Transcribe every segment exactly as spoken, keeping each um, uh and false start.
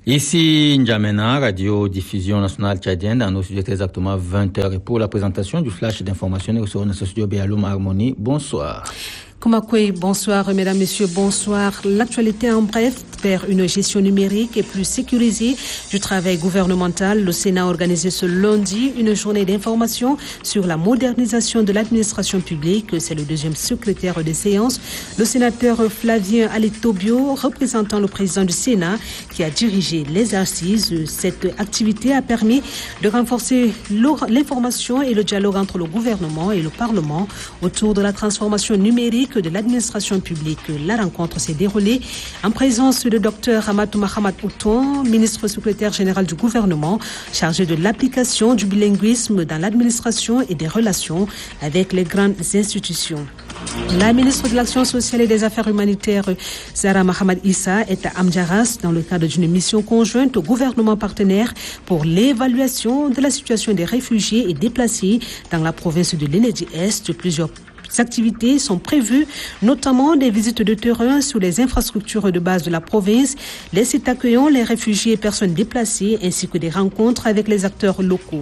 Ici N'Djamena, radio-diffusion nationale tchadienne, dans nos sujets exactement vingt heures. Et pour la présentation du flash d'information, nous recevons notre studio Béaloum Harmonie. Bonsoir. Koumakoui, bonsoir, mesdames, messieurs, bonsoir. L'actualité en bref, vers une gestion numérique et plus sécurisée du travail gouvernemental. Le Sénat a organisé ce lundi une journée d'information sur la modernisation de l'administration publique. C'est le deuxième secrétaire de séance, le sénateur Flavien Alitobio, représentant le président du Sénat, qui a dirigé les assises. Cette activité a permis de renforcer l'information et le dialogue entre le gouvernement et le Parlement autour de la transformation numérique de l'administration publique. La rencontre s'est déroulée en présence de Dr Amadou Mahamat Outon, ministre secrétaire général du gouvernement, chargé de l'application du bilinguisme dans l'administration et des relations avec les grandes institutions. La ministre de l'Action sociale et des Affaires humanitaires, Zahra Mahamad Issa, est à Amdjaras dans le cadre d'une mission conjointe au gouvernement partenaire pour l'évaluation de la situation des réfugiés et déplacés dans la province de l'Enedi-Est. Plusieurs activités sont prévues, notamment des visites de terrain sur les infrastructures de base de la province, les sites accueillant les réfugiés et personnes déplacées, ainsi que des rencontres avec les acteurs locaux.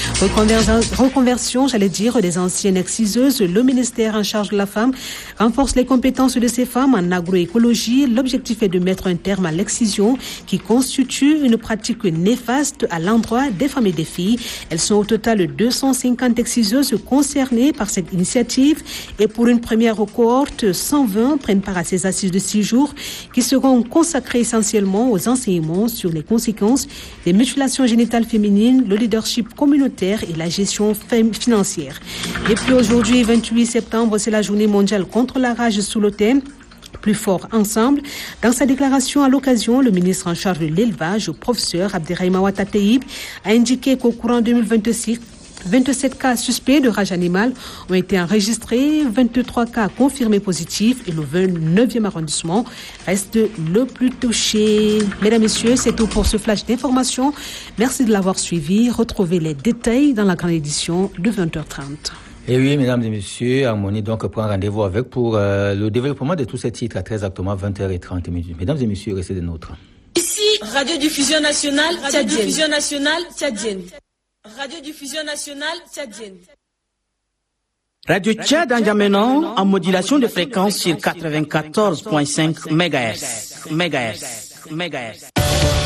Reconversion, j'allais dire, des anciennes exciseuses. Le ministère en charge de la femme renforce les compétences de ces femmes en agroécologie. L'objectif est de mettre un terme à l'excision qui constitue une pratique néfaste à l'endroit des femmes et des filles. Elles sont au total deux cent cinquante exciseuses concernées par cette initiative. Et pour une première cohorte, cent vingt prennent part à ces assises de six jours qui seront consacrées essentiellement aux enseignements sur les conséquences des mutilations génitales féminines, le leadership communautaire et la gestion financière. Et puis aujourd'hui, vingt-huit septembre, c'est la journée mondiale contre la rage sous le thème Plus fort ensemble. Dans sa déclaration à l'occasion, le ministre en charge de l'élevage, le professeur Abderrahim Ouattara Teib, a indiqué qu'au courant deux mille vingt-six, vingt-sept cas suspects de rage animale ont été enregistrés, vingt-trois cas confirmés positifs et le vingt-neuvième arrondissement reste le plus touché. Mesdames, Messieurs, c'est tout pour ce flash d'information. Merci de l'avoir suivi. Retrouvez les détails dans la grande édition de vingt heures trente. Et oui, mesdames et messieurs, Harmonie donc prend rendez-vous avec pour euh, le développement de tous ces titres à très exactement vingt heures trente minutes. Mesdames et messieurs, restez des nôtres. Ici, Radio-Diffusion Nationale, Radio-Diffusion Nationale, Tchadienne. Radio-Diffusion Nationale Tchadienne. Radio Tchad N'Djamena en modulation de fréquence sur quatre-vingt-quatorze virgule cinq mégahertz. Mégahertz. Mégahertz.